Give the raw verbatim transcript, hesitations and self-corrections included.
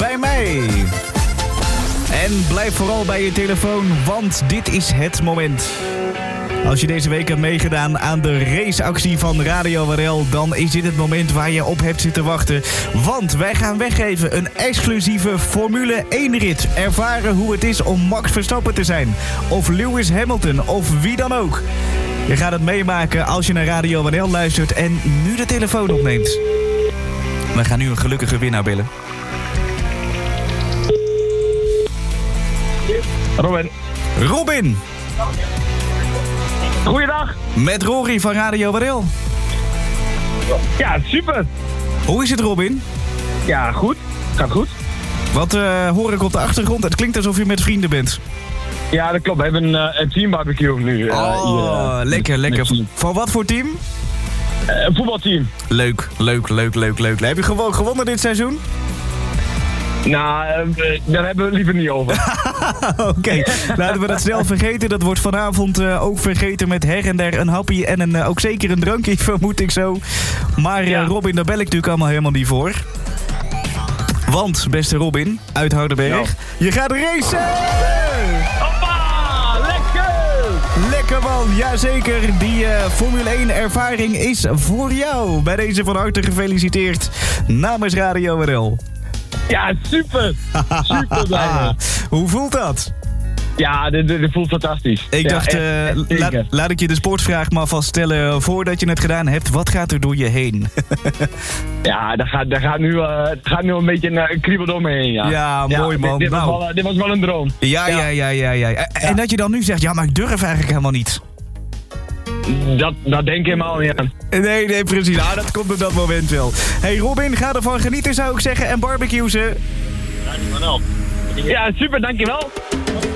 bij mij. En blijf vooral bij je telefoon, want dit is het moment. Als je deze week hebt meegedaan aan de raceactie van Radio W R L... dan is dit het moment waar je op hebt zitten wachten. Want wij gaan weggeven een exclusieve Formule één rit. Ervaren hoe het is om Max Verstappen te zijn. Of Lewis Hamilton, of wie dan ook. Je gaat het meemaken als je naar Radio W R L luistert en nu de telefoon opneemt. We gaan nu een gelukkige winnaar bellen. Robin. Robin! Goeiedag. Met Rory van Radio W R L. Ja, super. Hoe is het, Robin? Ja, goed. Gaat goed. Wat uh, hoor ik op de achtergrond? Het klinkt alsof je met vrienden bent. Ja, dat klopt. We hebben een, uh, een teambarbecue nu. Uh, oh, hier, lekker, lekker. Van wat voor team? Uh, een voetbalteam. Leuk, leuk, leuk, leuk, leuk. Heb je gewoon gewonnen dit seizoen? Nou, uh, daar hebben we het liever niet over. Oké, okay. Laten we dat snel vergeten. Dat wordt vanavond uh, ook vergeten met her en der een happy en een, uh, ook zeker een drankje, vermoed ik zo. Maar uh, ja. Robin, daar bel ik natuurlijk allemaal helemaal niet voor. Want, beste Robin, uit Houdenberg, ja. Je gaat racen! Hoppa, lekker! Lekker man, jazeker. Die uh, Formule één ervaring is voor jou. Bij deze van harte gefeliciteerd namens Radio W R L. Ja, super! Super blij. Hoe voelt dat? Ja, dit, dit voelt fantastisch. Ik ja, dacht, echt, uh, echt laat, laat ik je de sportvraag maar vaststellen voordat je het gedaan hebt. Wat gaat er door je heen? Ja, daar gaat, daar gaat, nu, uh, gaat nu een beetje een, een kriebel door me heen. Ja, ja mooi man. Dit, dit, nou. was wel, dit was wel een droom. Ja, ja, ja, ja, ja. ja. En ja. dat je dan nu zegt, ja, maar ik durf eigenlijk helemaal niet. Dat, dat denk ik helemaal niet aan. Nee, nee, precies. Nou, dat komt op dat moment wel. Hey Robin, ga ervan genieten zou ik zeggen en barbecue ze. Ja, super, dankjewel.